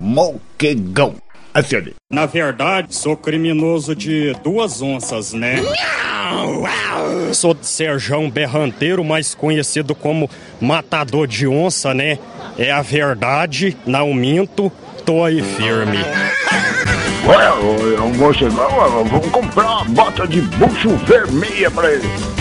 Moquegão. Acione. Na verdade, sou criminoso de 2 onças, né? Sou Serjão Berranteiro, mais conhecido como Matador de Onça, né? É a verdade, não minto, tô aí firme. Ué, o Moquegão, vamos comprar uma bota de bucho vermelha pra ele.